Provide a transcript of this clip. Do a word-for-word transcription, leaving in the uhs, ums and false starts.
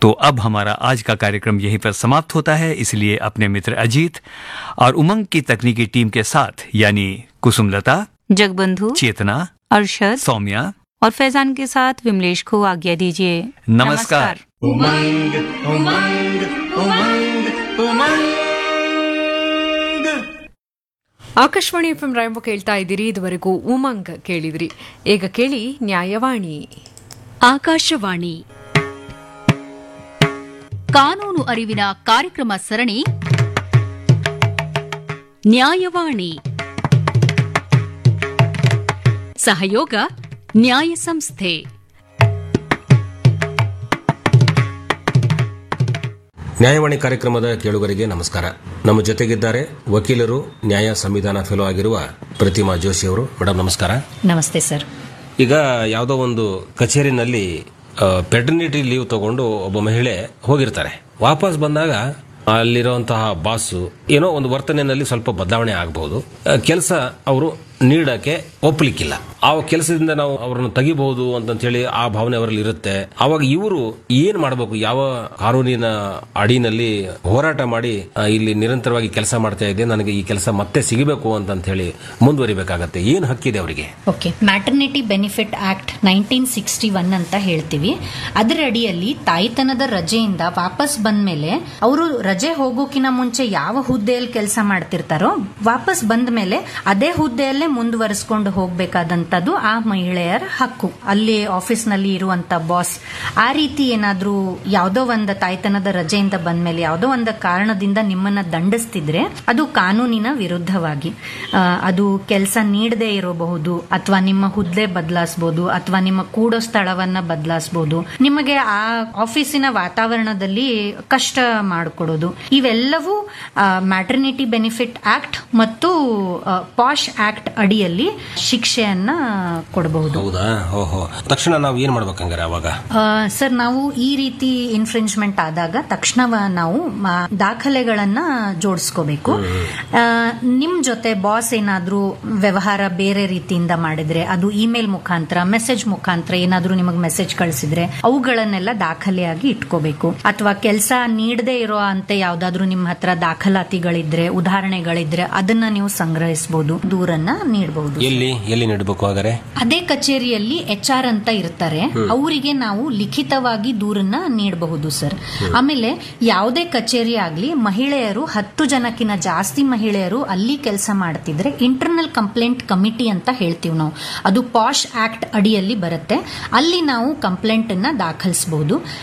तो अब हमारा आज का कार्यक्रम यहीं पर समाप्त होता है, इसलिए अपने मित्र अजीत और उमंग की तकनीकी टीम के साथ यानी कुसुमलता, जगबंधु, चेतना, अरशद, सौम्या और फैजान के साथ विमलेश को आज्ञा दीजिए। नमस्कार। उमंग उमंग उमंग उमंग। ಆಕಾಶವಾಣಿ ಎಫ್ ಎಂ ರಾಯಂಬ ಕೇಳ್ತಾ ಇದ್ದೀರಿ. ಇದುವರೆಗೂ ಉಮಂಗ್ ಕೇಳಿದ್ರಿ. ಈಗ ಕೇಳಿ ನ್ಯಾಯವಾಣಿ. ಆಕಾಶವಾಣಿ ಕಾನೂನು ಅರಿವಿನ ಕಾರ್ಯಕ್ರಮ ಸರಣಿ ನ್ಯಾಯವಾಣಿ. ಸಹಯೋಗ ನ್ಯಾಯ ಸಂಸ್ಥೆ. ನ್ಯಾಯವಾಣಿ ಕಾರ್ಯಕ್ರಮದ ಕೇಳುಗರಿಗೆ ನಮಸ್ಕಾರ. ನಮ್ಮ ಜೊತೆಗಿದ್ದಾರೆ ವಕೀಲರು, ನ್ಯಾಯ ಸಂವಿಧಾನ ಫೆಲೋ ಆಗಿರುವ ಪ್ರತಿಮಾ ಜೋಶಿ ಅವರು. ಮೇಡಮ್ ನಮಸ್ಕಾರ. ನಮಸ್ತೆ ಸರ್. ಈಗ ಯಾವುದೋ ಒಂದು ಕಚೇರಿನಲ್ಲಿ ಪೆಟರ್ನಿಟಿ ಲೀವ್ ತಗೊಂಡು ಒಬ್ಬ ಮಹಿಳೆ ಹೋಗಿರ್ತಾರೆ. ವಾಪಸ್ ಬಂದಾಗ ಅಲ್ಲಿರುವಂತಹ ಬಾಸು ಏನೋ ಒಂದು ವರ್ತನೆಯಲ್ಲಿ ಸ್ವಲ್ಪ ಬದಲಾವಣೆ ಆಗಬಹುದು. ಕೆಲಸ ಅವರು ನೀಡಕ್ಕೆ ಒಪ್ಪಲಿಕ್ಕಿಲ್ಲ. ಆ ಕೆಲಸದಿಂದ ನಾವು ಅವರನ್ನು ತೆಗಿಬಹುದು ಅಂತ ಹೇಳಿ ಆ ಭಾವನೆ ಅವರಲ್ಲಿ ಇರುತ್ತೆ. ಅವಾಗ ಇವರು ಏನ್ ಮಾಡಬೇಕು? ಯಾವ ಕಾನೂನಿನ ಅಡಿನಲ್ಲಿ ಹೋರಾಟ ಮಾಡಿ ಇಲ್ಲಿ ನಿರಂತರವಾಗಿ ಕೆಲಸ ಮಾಡ್ತಾ ಇದೆ, ನನಗೆ ಈ ಕೆಲಸ ಮತ್ತೆ ಸಿಗಬೇಕು ಅಂತ ಹೇಳಿ ಮುಂದುವರಿಬೇಕಾಗತ್ತೆ. ಏನ್ ಹಕ್ಕಿದೆ ಅವರಿಗೆ? Okay, maternity benefit act nineteen sixty one ಅಂತ ಹೇಳ್ತೀವಿ. ಅದರ ಅಡಿಯಲ್ಲಿ ತಾಯ್ತನದ ರಜೆಯಿಂದ ವಾಪಸ್ ಬಂದ್ಮೇಲೆ ಅವರು ರಜೆ ಹೋಗೋಕಿನ ಮುಂಚೆ ಯಾವ ಹುದ್ದೆಯಲ್ಲಿ ಕೆಲಸ ಮಾಡ್ತಿರ್ತಾರೋ ವಾಪಸ್ ಬಂದ ಮೇಲೆ ಅದೇ ಹುದ್ದೆಯಲ್ಲೇ ಮುಂದುವರಿಸಿಕೊಂಡು ಹೋಗ್ಬೇಕಾದಂತದ್ದು ಆ ಮಹಿಳೆಯರ ಹಕ್ಕು. ಅಲ್ಲಿ ಆಫೀಸ್ ನಲ್ಲಿ ಇರುವಂತ ಬಾಸ್ ಆ ರೀತಿ ಏನಾದ್ರೂ ಯಾವುದೋ ಒಂದು ತಾಯ್ತನದ ರಜೆಯಿಂದ ಬಂದ್ಮೇಲೆ ಯಾವುದೋ ಒಂದು ಕಾರಣದಿಂದ ನಿಮ್ಮನ್ನ ದಂಡಿಸ್ತಿದ್ರೆ ಅದು ಕಾನೂನಿನ ವಿರುದ್ಧವಾಗಿ, ಅದು ಕೆಲಸ ನೀಡದೇ ಇರಬಹುದು, ಅಥವಾ ನಿಮ್ಮ ಹುದ್ದೆ ಬದಲಾಯಿಸಬಹುದು, ಅಥವಾ ನಿಮ್ಮ ಕೂಡೋ ಸ್ಥಳವನ್ನ ಬದಲಾಯಿಸಬಹುದು, ನಿಮಗೆ ಆ ಆಫೀಸಿನ ವಾತಾವರಣದಲ್ಲಿ ಕಷ್ಟ ಮಾಡಿಕೊಡೋದು. ಇವೆಲ್ಲವೂ ಮ್ಯಾಟರ್ನಿಟಿ ಬೆನಿಫಿಟ್ ಆಕ್ಟ್ ಮತ್ತು ಪಾಶ್ ಆಕ್ಟ್ ಅಡಿಯಲ್ಲಿ ಶಿಕ್ಷೆಯನ್ನ ಕೊಡಬಹುದು. ಹೌದಾ? ಓಹೋ. ತಕ್ಷಣ ನಾವು ಏನ್ ಮಾಡ್ಬೇಕಂಗಾರೆ ಅವಾಗ? ಸರ್, ನಾವು ಈ ರೀತಿ ಇನ್ಫ್ರಿಂಜ್ಮೆಂಟ್ ಆದಾಗ ತಕ್ಷಣ ನಾವು ದಾಖಲೆಗಳನ್ನ ಜೋಡಿಸ್ಕೋಬೇಕು. ನಿಮ್ ಜೊತೆ ಬಾಸ್ ಏನಾದ್ರೂ ವ್ಯವಹಾರ ಬೇರೆ ರೀತಿಯಿಂದ ಮಾಡಿದ್ರೆ, ಅದು ಇಮೇಲ್ ಮುಖಾಂತರ, ಮೆಸೇಜ್ ಮುಖಾಂತರ ಏನಾದ್ರೂ ನಿಮಗೆ ಮೆಸೇಜ್ ಕಳಿಸಿದ್ರೆ ಅವುಗಳನ್ನೆಲ್ಲ ದಾಖಲೆಯಾಗಿ ಇಟ್ಕೋಬೇಕು. ಅಥವಾ ಕೆಲಸ ನೀಡದೇ ಇರೋ ಅಂತ ಯಾವ್ದಾದ್ರು ನಿಮ್ಮ ಹತ್ರ ದಾಖಲಾತಿಗಳಿದ್ರೆ, ಉದಾಹರಣೆಗಳಿದ್ರೆ ಅದನ್ನ ನೀವು ಸಂಗ್ರಹಿಸಬಹುದು, ದೂರನ್ನ ನೀಡಬಹುದು. ಎಲ್ಲಿ ಎಲ್ಲಿ ನೀಡಬೇಕು ಹಾಗಾದ್ರೆ? ಅದೇ ಕಚೇರಿಯಲ್ಲಿ ಎಚ್ ಆರ್ ಅಂತ ಇರ್ತಾರೆ, ಅವರಿಗೆ ನಾವು ಲಿಖಿತವಾಗಿ ದೂರನ್ನ ನೀಡಬಹುದು ಸರ್. ಆಮೇಲೆ ಯಾವುದೇ ಕಚೇರಿ ಆಗ್ಲಿ, ಮಹಿಳೆಯರು ಹತ್ತು ಜನಕ್ಕಿಂತ ಜಾಸ್ತಿ ಮಹಿಳೆಯರು ಅಲ್ಲಿ ಕೆಲಸ ಮಾಡ್ತಿದ್ರೆ ಇಂಟರ್ನಲ್ ಕಂಪ್ಲೇಂಟ್ ಕಮಿಟಿ ಅಂತ ಹೇಳ್ತೀವಿ ನಾವು, ಅದು ಪಾಶ್ ಆಕ್ಟ್ ಅಡಿಯಲ್ಲಿ ಬರುತ್ತೆ. ಅಲ್ಲಿ ನಾವು ಕಂಪ್ಲೇಂಟ್ ಅನ್ನ ದಾಖಲಿಸಬಹುದು.